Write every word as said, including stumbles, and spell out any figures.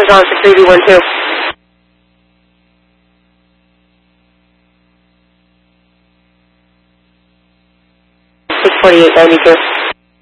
Amazon for three B one two. six forty-eight ninety-two.